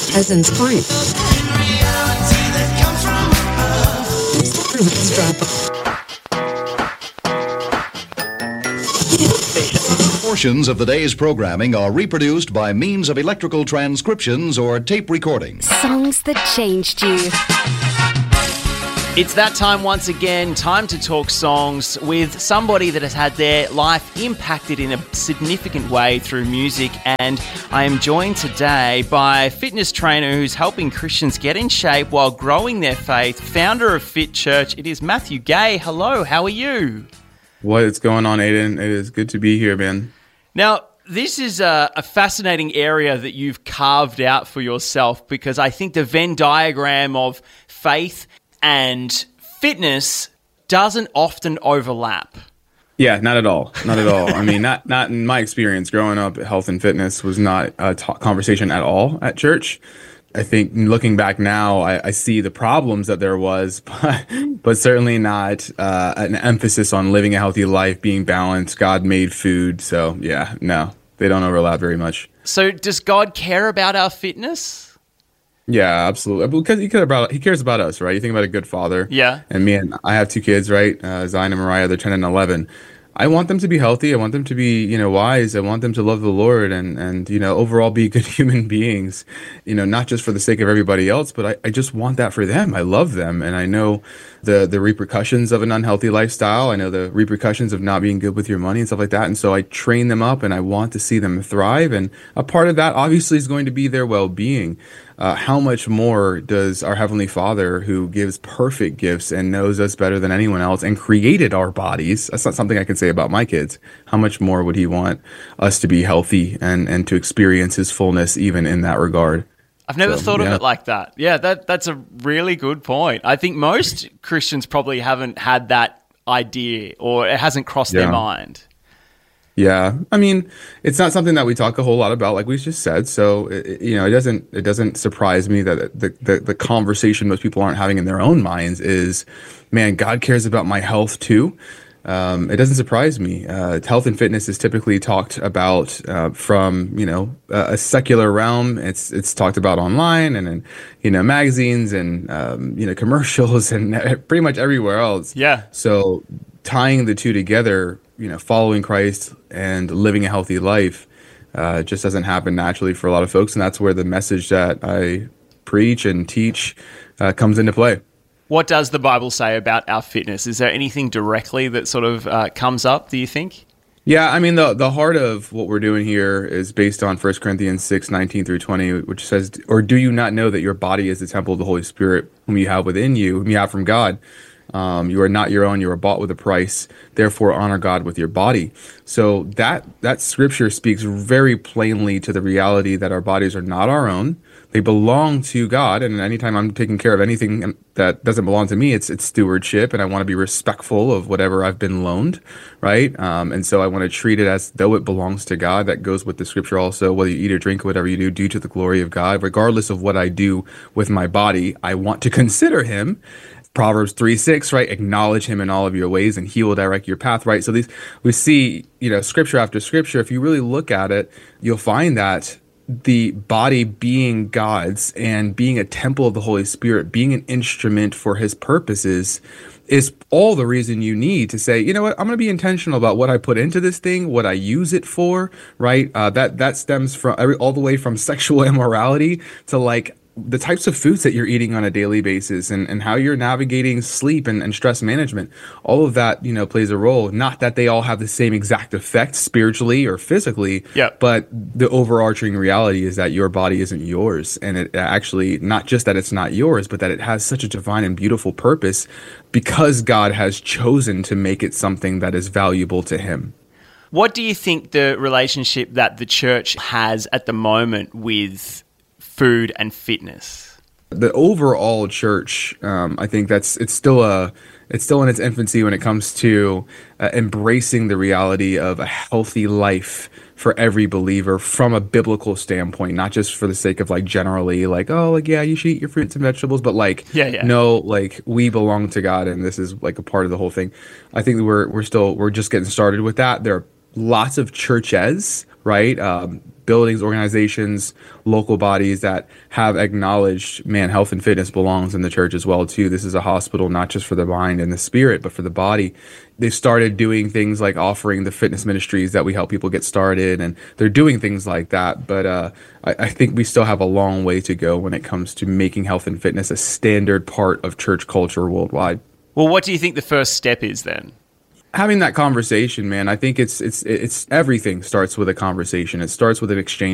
Peasants Point. Portions of the day's programming are reproduced by means of electrical transcriptions or tape recordings. Songs that changed you. It's that time once again, time to talk songs with somebody that has had their life impacted in a significant way through music. And I am joined today by a fitness trainer who's helping Christians get in shape while growing their faith, founder of Fit Church. It is Matthew Gay. Hello, how are you? What is going on, Aiden? It is good to be here, man. Now, this is a fascinating area that you've carved out for yourself, because I think the Venn diagram of faith and fitness doesn't often overlap. Yeah, not at all. Not at all. I mean, not in my experience. Growing up, health and fitness was not a conversation at all at church. I think looking back now, I see the problems that there was, but certainly not an emphasis on living a healthy life, being balanced, God-made food. So yeah, no, they don't overlap very much. So does God care about our fitness? Yeah, absolutely. Because he cares about us, right? You think about a good father. Yeah. And me, and I have two kids, right? Zion and Mariah, they're 10 and 11. I want them to be healthy. I want them to be, wise. I want them to love the Lord and overall be good human beings, not just for the sake of everybody else, but I just want that for them. I love them. And I know the repercussions of an unhealthy lifestyle. I know the repercussions of not being good with your money and stuff like that. And so I train them up and I want to see them thrive. And a part of that obviously is going to be their well-being. How much more does our Heavenly Father, who gives perfect gifts and knows us better than anyone else and created our bodies, that's not something I can say about my kids, how much more would he want us to be healthy and to experience his fullness even in that regard? I've never thought of it like that. Yeah, that's a really good point. I think most Christians probably haven't had that idea, or it hasn't crossed their mind. Yeah, I mean, it's not something that we talk a whole lot about, like we just said. So, it doesn't surprise me that the conversation most people aren't having in their own minds is, man, God cares about my health too. It doesn't surprise me. Health and fitness is typically talked about from a secular realm. It's talked about online and in magazines and commercials and pretty much everywhere else. Yeah. So tying the two together, following Christ and living a healthy life just doesn't happen naturally for a lot of folks. And that's where the message that I preach and teach comes into play. What does the Bible say about our fitness? Is there anything directly that sort of comes up, do you think? Yeah, I mean, the heart of what we're doing here is based on 1 Corinthians 6:19-20, which says, "Or do you not know that your body is the temple of the Holy Spirit, whom you have within you, whom you have from God? You are not your own, you are bought with a price. Therefore, honor God with your body." So that scripture speaks very plainly to the reality that our bodies are not our own. They belong to God. And anytime I'm taking care of anything that doesn't belong to me, it's stewardship. And I want to be respectful of whatever I've been loaned, right? And so I want to treat it as though it belongs to God. That goes with the scripture also. Whether you eat or drink, whatever you do to the glory of God. Regardless of what I do with my body, I want to consider him. Proverbs 3:6, right? Acknowledge him in all of your ways and he will direct your path, right? So we see, scripture after scripture. If you really look at it, you'll find that the body being God's and being a temple of the Holy Spirit, being an instrument for his purposes, is all the reason you need to say, you know what, I'm going to be intentional about what I put into this thing, what I use it for, right? That stems from all the way from sexual immorality to like the types of foods that you're eating on a daily basis and how you're navigating sleep and stress management. All of that, plays a role. Not that they all have the same exact effect spiritually or physically, but the overarching reality is that your body isn't yours. And it actually, not just that it's not yours, but that it has such a divine and beautiful purpose because God has chosen to make it something that is valuable to him. What do you think the relationship that the church has at the moment with food and fitness? The overall church, I think it's still in its infancy when it comes to embracing the reality of a healthy life for every believer from a biblical standpoint, not just for the sake of like generally like, oh, like, yeah, you should eat your fruits and vegetables, but like, no, like we belong to God and this is like a part of the whole thing. I think we're just getting started with that. There are lots of churches, right? buildings, organizations, local bodies that have acknowledged, man, health and fitness belongs in the church as well too. This is a hospital not just for the mind and the spirit, but for the body. They've started doing things like offering the fitness ministries that we help people get started, and they're doing things like that. But I think we still have a long way to go when it comes to making health and fitness a standard part of church culture worldwide. Well, what do you think the first step is then? Having that conversation, man. I think it's everything starts with a conversation. It starts with an exchange